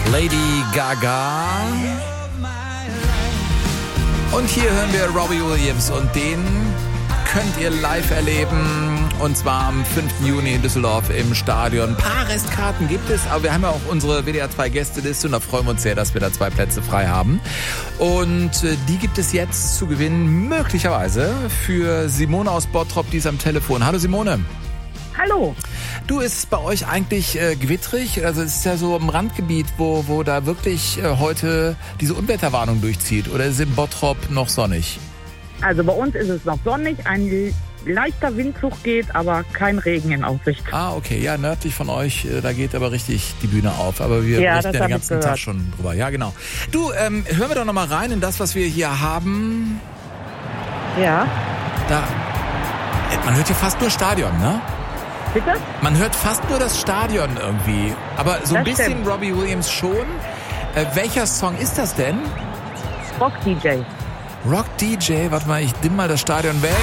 Lady Gaga. Und hier hören wir Robbie Williams und den könnt ihr live erleben. Und zwar am 5. Juni in Düsseldorf im Stadion. Ein paar Restkarten gibt es, aber wir haben ja auch unsere WDR 2 Gästeliste und da freuen wir uns sehr, dass wir da 2 Plätze frei haben. Und die gibt es jetzt zu gewinnen, möglicherweise für Simone aus Bottrop, die ist am Telefon. Hallo Simone. Hallo. Du, ist es bei euch eigentlich gewittrig? Also es ist ja so im Randgebiet, wo da wirklich heute diese Unwetterwarnung durchzieht. Oder ist es in Bottrop noch sonnig? Also bei uns ist es noch sonnig, ein leichter Windzug geht, aber kein Regen in Aussicht. Ah, okay. Ja, nördlich von euch, da geht aber richtig die Bühne auf. Aber wir berichten ja den ganzen Tag schon drüber. Ja, genau. Du, hören wir doch noch mal rein in das, was wir hier haben. Ja. Da, man hört hier fast nur Stadion, ne? Bitte? Man hört fast nur das Stadion irgendwie. Aber so ein bisschen stimmt. Robbie Williams schon. Welcher Song ist das denn? Rock DJ. Rock DJ, warte mal, ich dimm mal das Stadion weg.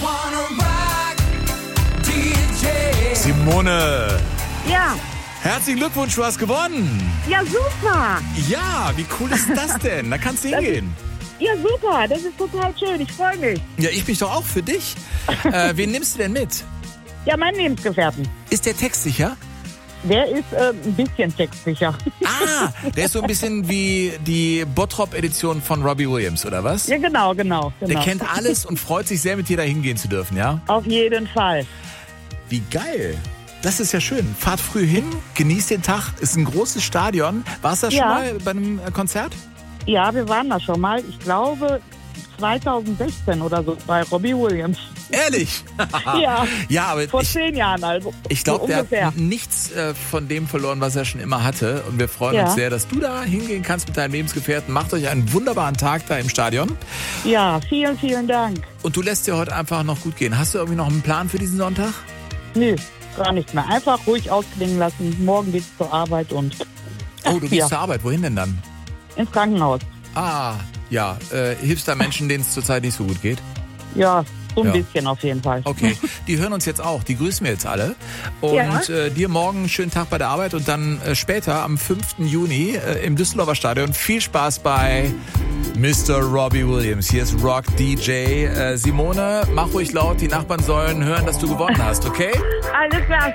Simone! Ja! Herzlichen Glückwunsch, du hast gewonnen! Ja, super! Ja, wie cool ist das denn? Da kannst du hingehen. Ja, super, das ist total schön, ich freue mich. Ja, ich mich doch auch für dich. Wen nimmst du denn mit? Ja, meinen Lebensgefährten. Ist der textsicher? Der ist ein bisschen textsicher. Ah, der ist so ein bisschen wie die Bottrop-Edition von Robbie Williams, oder was? Ja, genau. Der kennt alles und freut sich sehr, mit dir da hingehen zu dürfen, ja? Auf jeden Fall. Wie geil. Das ist ja schön. Fahrt früh hin, genießt den Tag. Ist ein großes Stadion. Warst du da schon mal bei einem Konzert? Ja, wir waren da schon mal. Ich glaube 2016 oder so bei Robbie Williams. Ehrlich? Ja, aber vor 10 Jahren also. Ich glaube, so der hat nichts von dem verloren, was er schon immer hatte. Und wir freuen uns sehr, dass du da hingehen kannst mit deinem Lebensgefährten. Macht euch einen wunderbaren Tag da im Stadion. Ja, vielen, vielen Dank. Und du lässt dir heute einfach noch gut gehen. Hast du irgendwie noch einen Plan für diesen Sonntag? Nö, gar nicht mehr. Einfach ruhig ausklingen lassen. Morgen geht's zur Arbeit und... Oh, du gehst zur Arbeit. Wohin denn dann? Ins Krankenhaus. Ah, ja. Hilfst da Menschen, denen es zurzeit nicht so gut geht? Ja, so ein bisschen auf jeden Fall. Okay, die hören uns jetzt auch. Die grüßen wir jetzt alle. Und dir morgen einen schönen Tag bei der Arbeit und dann später am 5. Juni im Düsseldorfer Stadion. Viel Spaß bei Mr. Robbie Williams. Hier ist Rock DJ. Simone, mach ruhig laut. Die Nachbarn sollen hören, dass du gewonnen hast, okay? Alles klar.